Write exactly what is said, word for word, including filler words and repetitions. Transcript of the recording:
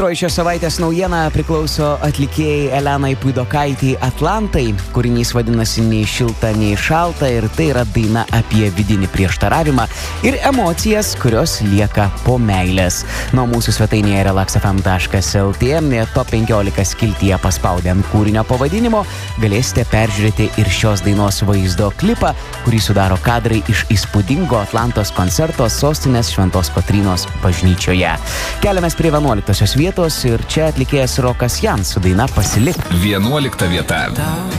Antroji šios savaitės naujiena priklauso atlikėjai Elenai Puidokaitei Atlantai. Kūrinys vadinasi Nei šilta, nei šalta ir tai yra daina apie vidinį prieštaravimą ir emocijas, kurios lieka po meilės. Nuo mūsų svetainėje relax f m taškas l t top penkiolika skiltyje paspaudę ant kūrinio pavadinimo galėsite peržiūrėti ir šios dainos vaizdo klipą, kurį sudaro kadrai iš įspūdingo Atlantos koncerto sostinės Šventos Kotrynos bažnyčioje. Keliamės prie vienuoliktosios vietos ir čia atlikėjas Rokas Jan su daina Pasilik. vienuolikta vieta.